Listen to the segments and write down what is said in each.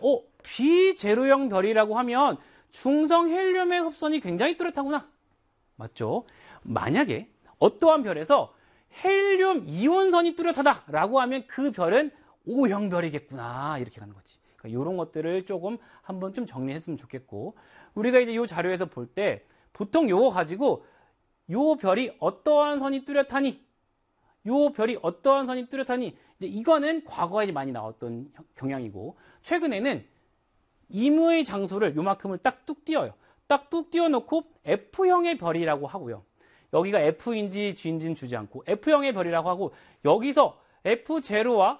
비제로형 별이라고 하면 중성 헬륨의 흡선이 굉장히 뚜렷하구나. 맞죠? 만약에 어떠한 별에서 헬륨 이온선이 뚜렷하다라고 하면 그 별은 O형 별이겠구나. 이렇게 가는 거지. 그러니까 이런 것들을 조금 한번 좀 정리했으면 좋겠고, 우리가 이제 이 자료에서 볼 때 보통 요거 가지고 요 별이 어떠한 선이 뚜렷하니, 요 별이 어떠한 선이 뚜렷하니, 이제 이거는 과거에 많이 나왔던 경향이고, 최근에는 임의 장소를 요만큼을 딱 뚝 띄어요. 딱 뚝 띄워놓고 F형의 별이라고 하고요. 여기가 F인지 G인지는 주지 않고 F형의 별이라고 하고, 여기서 F0와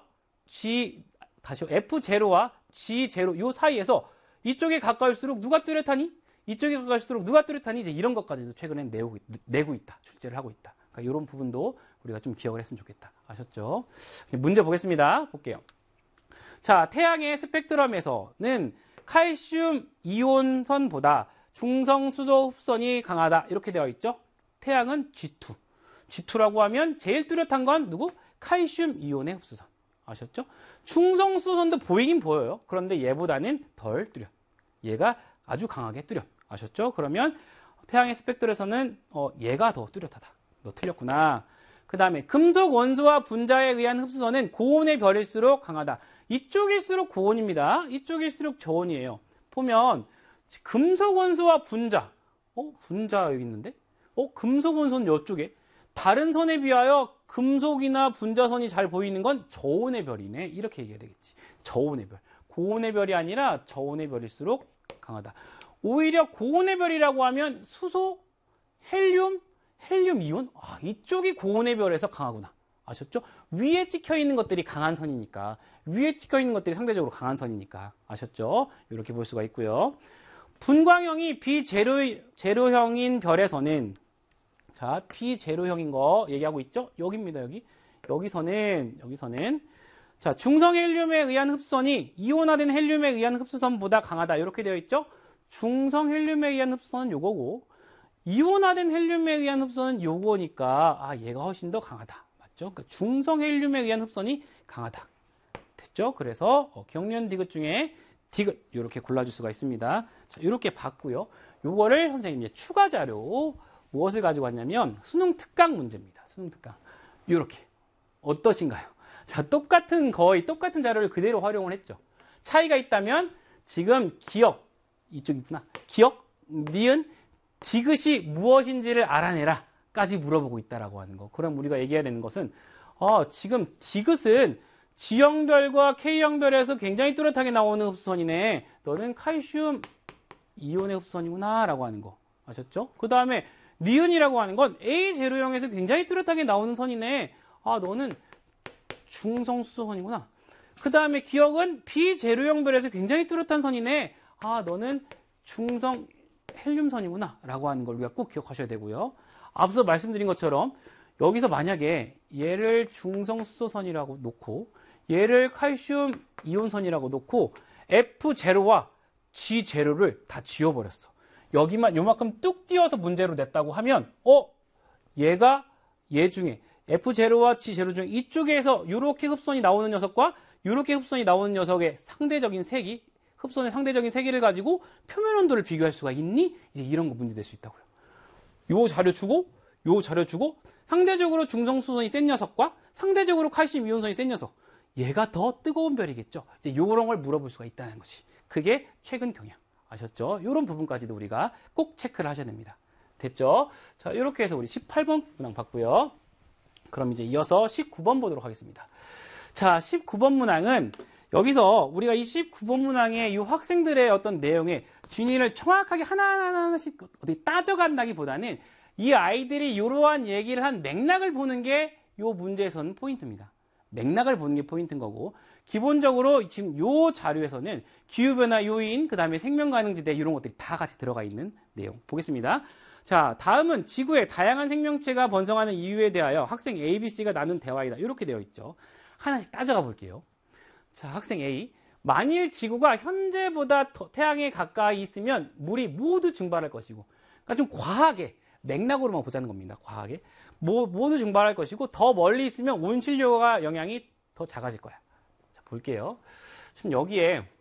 F0와 G0 요 사이에서 이쪽에 가까울수록 누가 뚜렷하니? 이쪽에 가까울수록 누가 뚜렷하니? 이제 이런 것까지도 최근에 내고 있다. 출제를 하고 있다. 그러니까 이런 부분도 우리가 좀 기억을 했으면 좋겠다. 아셨죠? 문제 보겠습니다. 볼게요. 자, 태양의 스펙트럼에서는 칼슘 이온선보다 중성 수소 흡선이 강하다. 이렇게 되어 있죠? 태양은 G2. G2라고 하면 제일 뚜렷한 건 누구? 칼슘 이온의 흡수선. 아셨죠? 중성 수소선도 보이긴 보여요. 그런데 얘보다는 덜 뚜렷. 얘가 아주 강하게 뚜렷. 아셨죠? 그러면 태양의 스펙트럼에서는 얘가 더 뚜렷하다. 너 틀렸구나. 그 다음에 금속 원소와 분자에 의한 흡수선은 고온의 별일수록 강하다. 이쪽일수록 고온입니다. 이쪽일수록 저온이에요. 보면 금속 원소와 분자. 분자 여기 있는데? 금속 원소는 이쪽에. 다른 선에 비하여 금속이나 분자선이 잘 보이는 건 저온의 별이네. 이렇게 얘기해야 되겠지. 저온의 별. 고온의 별이 아니라 저온의 별일수록 강하다. 오히려 고온의 별이라고 하면 수소, 헬륨 이온? 이쪽이 고온의 별에서 강하구나. 아셨죠? 위에 찍혀 있는 것들이 강한 선이니까. 위에 찍혀 있는 것들이 상대적으로 강한 선이니까. 아셨죠? 이렇게 볼 수가 있고요. 분광형이 비제로형인 별에서는, 자, 비제로형인 거 얘기하고 있죠? 여기입니다, 여기. 여기서는, 자, 중성 헬륨에 의한 흡선이 이온화된 헬륨에 의한 흡수선보다 강하다. 이렇게 되어 있죠? 중성 헬륨에 의한 흡수선은 요거고, 이온화된 헬륨에 의한 흡수선은 요거니까, 얘가 훨씬 더 강하다. 맞죠? 그러니까 중성 헬륨에 의한 흡선이 강하다. 됐죠? 그래서, 경련 디귿 중에 디귿, 요렇게 골라줄 수가 있습니다. 자, 요렇게 봤고요. 요거를 선생님이 추가 자료, 무엇을 가지고 왔냐면 수능 특강 문제입니다. 수능 특강. 이렇게 어떠신가요? 자, 거의 똑같은 자료를 그대로 활용을 했죠. 차이가 있다면 지금 기억, 이쪽이구나. 기억, 니은, 디귿이 무엇인지를 알아내라 까지 물어보고 있다라고 하는 거. 그럼 우리가 얘기해야 되는 것은 지금 디귿은 G형별과 K형별에서 굉장히 뚜렷하게 나오는 흡수선이네. 너는 칼슘 이온의 흡수선이구나 라고 하는 거. 아셨죠? 그 다음에 니은이라고 하는 건 A0형에서 굉장히 뚜렷하게 나오는 선이네. 너는 중성 수소선이구나. 그 다음에 기억은 비제로형별에서 굉장히 뚜렷한 선이네. 너는 중성 헬륨선이구나 라고 하는 걸 우리가 꼭 기억하셔야 되고요. 앞서 말씀드린 것처럼 여기서 만약에 얘를 중성 수소선이라고 놓고 얘를 칼슘 이온선이라고 놓고 F0와 G0를 다 지워버렸어. 여기만 요만큼 뚝 띄워서 문제로 냈다고 하면 얘가 얘 중에 F0와 G0 중에 이쪽에서 이렇게 흡선이 나오는 녀석과 이렇게 흡선이 나오는 녀석의 상대적인 세기, 흡선의 상대적인 세기를 가지고 표면 온도를 비교할 수가 있니? 이제 이런 거 문제 될 수 있다고요. 요 자료 주고 상대적으로 중성수선이 센 녀석과 상대적으로 칼슘 이온선이 센 녀석, 얘가 더 뜨거운 별이겠죠. 이제 이런 걸 물어볼 수가 있다는 것이, 그게 최근 경향. 아셨죠? 이런 부분까지도 우리가 꼭 체크를 하셔야 됩니다. 됐죠? 자, 이렇게 해서 우리 18번 문항 봤고요. 그럼 이제 이어서 19번 보도록 하겠습니다. 자, 19번 문항은 여기서 우리가 이 19번 문항의 이 학생들의 어떤 내용의 진위를 정확하게 하나하나씩 어디 따져간다기보다는 이 아이들이 이러한 얘기를 한 맥락을 보는 게 이 문제에서는 포인트입니다. 맥락을 보는 게 포인트인 거고, 기본적으로 지금 요 자료에서는 기후변화 요인, 그 다음에 생명가능지대 이런 것들이 다 같이 들어가 있는 내용 보겠습니다. 자, 다음은 지구에 다양한 생명체가 번성하는 이유에 대하여 학생 A, B, C가 나눈 대화이다. 이렇게 되어 있죠. 하나씩 따져가 볼게요. 자, 학생 A. 만일 지구가 현재보다 태양에 가까이 있으면 물이 모두 증발할 것이고, 그러니까 좀 과하게 맥락으로만 보자는 겁니다. 과하게 모두 증발할 것이고, 더 멀리 있으면 온실효과 영향이 더 작아질 거야. 자, 볼게요. 지금 여기에